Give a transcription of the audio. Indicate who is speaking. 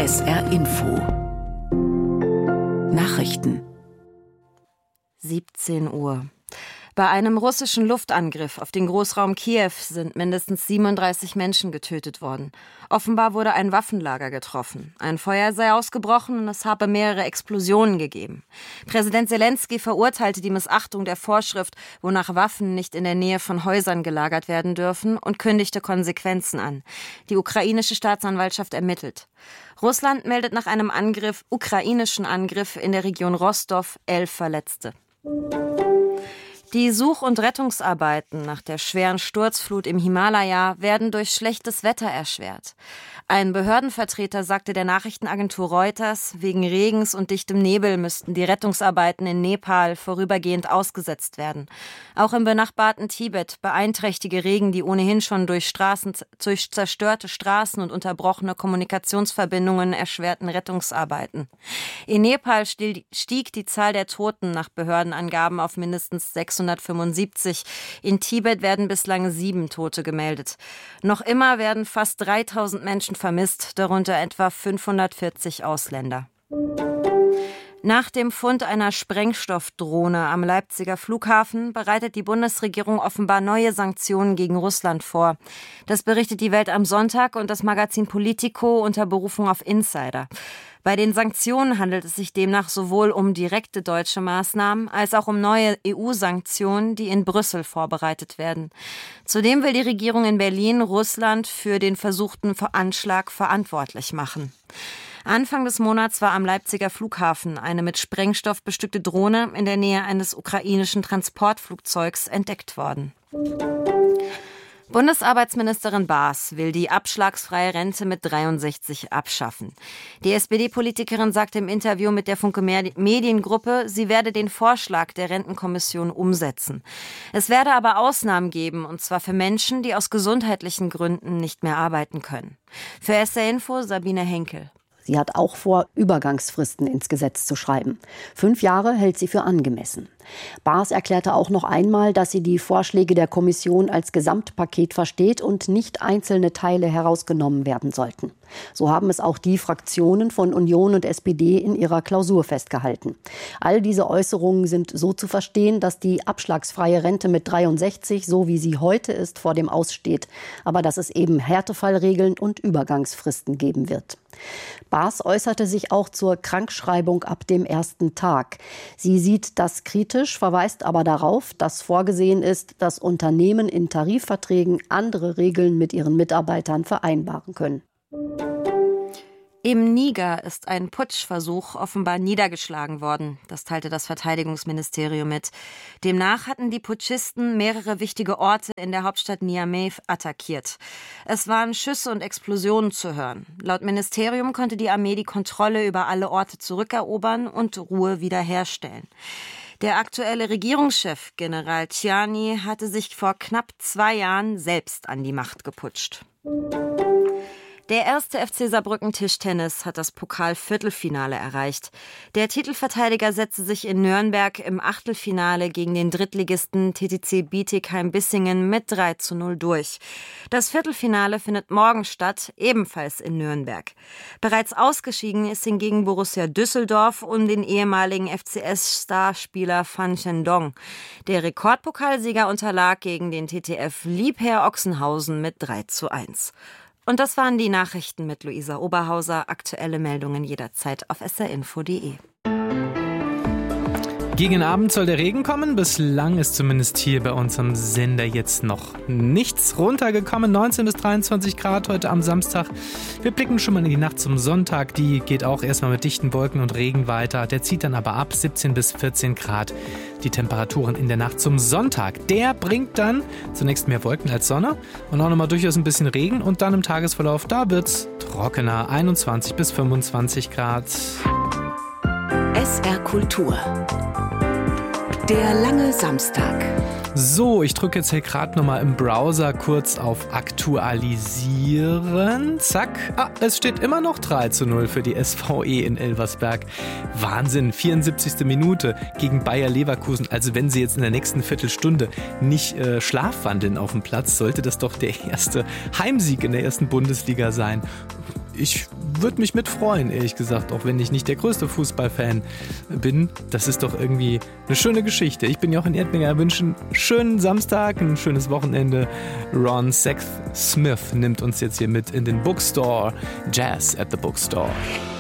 Speaker 1: SR Info Nachrichten
Speaker 2: 17 Uhr. Bei einem russischen Luftangriff auf den Großraum Kiew sind mindestens 37 Menschen getötet worden. Offenbar wurde ein Waffenlager getroffen. Ein Feuer sei ausgebrochen und es habe mehrere Explosionen gegeben. Präsident Selenskyj verurteilte die Missachtung der Vorschrift, wonach Waffen nicht in der Nähe von Häusern gelagert werden dürfen, und kündigte Konsequenzen an. Die ukrainische Staatsanwaltschaft ermittelt. Russland meldet nach einem ukrainischen Angriff in der Region Rostov 11 Verletzte. Die Such- und Rettungsarbeiten nach der schweren Sturzflut im Himalaya werden durch schlechtes Wetter erschwert. Ein Behördenvertreter sagte der Nachrichtenagentur Reuters, wegen Regens und dichtem Nebel müssten die Rettungsarbeiten in Nepal vorübergehend ausgesetzt werden. Auch im benachbarten Tibet beeinträchtige Regen die ohnehin schon durch zerstörte Straßen und unterbrochene Kommunikationsverbindungen erschwerten Rettungsarbeiten. In Nepal stieg die Zahl der Toten nach Behördenangaben auf mindestens 675. In Tibet werden bislang 7 Tote gemeldet. Noch immer werden fast 3000 Menschen vermisst, darunter etwa 540 Ausländer. Nach dem Fund einer Sprengstoffdrohne am Leipziger Flughafen bereitet die Bundesregierung offenbar neue Sanktionen gegen Russland vor. Das berichtet die Welt am Sonntag und das Magazin Politico unter Berufung auf Insider. Bei den Sanktionen handelt es sich demnach sowohl um direkte deutsche Maßnahmen als auch um neue EU-Sanktionen, die in Brüssel vorbereitet werden. Zudem will die Regierung in Berlin Russland für den versuchten Anschlag verantwortlich machen. Anfang des Monats war am Leipziger Flughafen eine mit Sprengstoff bestückte Drohne in der Nähe eines ukrainischen Transportflugzeugs entdeckt worden. Bundesarbeitsministerin Baas will die abschlagsfreie Rente mit 63 abschaffen. Die SPD-Politikerin sagte im Interview mit der Funke Mediengruppe, sie werde den Vorschlag der Rentenkommission umsetzen. Es werde aber Ausnahmen geben, und zwar für Menschen, die aus gesundheitlichen Gründen nicht mehr arbeiten können. Für SR Info Sabine Henkel.
Speaker 3: Sie hat auch vor, Übergangsfristen ins Gesetz zu schreiben. 5 Jahre hält sie für angemessen. Baas erklärte auch noch einmal, dass sie die Vorschläge der Kommission als Gesamtpaket versteht und nicht einzelne Teile herausgenommen werden sollten. So haben es auch die Fraktionen von Union und SPD in ihrer Klausur festgehalten. All diese Äußerungen sind so zu verstehen, dass die abschlagsfreie Rente mit 63, so wie sie heute ist, vor dem Aus steht, aber dass es eben Härtefallregeln und Übergangsfristen geben wird. Baas äußerte sich auch zur Krankschreibung ab dem ersten Tag. Sie sieht das kritisch, verweist aber darauf, dass vorgesehen ist, dass Unternehmen in Tarifverträgen andere Regeln mit ihren Mitarbeitern vereinbaren können.
Speaker 2: Im Niger ist ein Putschversuch offenbar niedergeschlagen worden. Das teilte das Verteidigungsministerium mit. Demnach hatten die Putschisten mehrere wichtige Orte in der Hauptstadt Niamey attackiert. Es waren Schüsse und Explosionen zu hören. Laut Ministerium konnte die Armee die Kontrolle über alle Orte zurückerobern und Ruhe wiederherstellen. Der aktuelle Regierungschef, General Tchiani, hatte sich vor knapp 2 Jahren selbst an die Macht geputscht. Der erste FC Saarbrücken Tischtennis hat das Pokal-Viertelfinale erreicht. Der Titelverteidiger setzte sich in Nürnberg im Achtelfinale gegen den Drittligisten TTC Bietigheim-Bissingen mit 3:0 durch. Das Viertelfinale findet morgen statt, ebenfalls in Nürnberg. Bereits ausgeschieden ist hingegen Borussia Düsseldorf um den ehemaligen FCS-Starspieler Fan Shendong. Der Rekordpokalsieger unterlag gegen den TTF Liebherr Ochsenhausen mit 3:1. Und das waren die Nachrichten mit Luisa Oberhauser. Aktuelle Meldungen jederzeit auf srinfo.de.
Speaker 4: Gegen Abend soll der Regen kommen. Bislang ist zumindest hier bei uns am Sender jetzt noch nichts runtergekommen. 19 bis 23 Grad heute am Samstag. Wir blicken schon mal in die Nacht zum Sonntag. Die geht auch erstmal mit dichten Wolken und Regen weiter. Der zieht dann aber ab 17 bis 14 Grad. Die Temperaturen in der Nacht zum Sonntag. Der bringt dann zunächst mehr Wolken als Sonne und auch nochmal durchaus ein bisschen Regen. Und dann im Tagesverlauf, da wird's trockener. 21 bis 25 Grad.
Speaker 1: SR Kultur. Der lange Samstag.
Speaker 4: So, ich drücke jetzt hier gerade nochmal im Browser kurz auf Aktualisieren. Zack. Es steht immer noch 3:0 für die SVE in Elversberg. Wahnsinn, 74. Minute gegen Bayer Leverkusen. Also wenn sie jetzt in der nächsten Viertelstunde nicht schlafwandeln auf dem Platz, sollte das doch der erste Heimsieg in der ersten Bundesliga sein. ich würde mich mitfreuen, ehrlich gesagt, auch wenn ich nicht der größte Fußballfan bin. Das ist doch irgendwie eine schöne Geschichte. Ich bin Jochen Erdminger, wünsche einen schönen Samstag, ein schönes Wochenende. Ron Sexsmith nimmt uns jetzt hier mit in den Bookstore. Jazz at the Bookstore.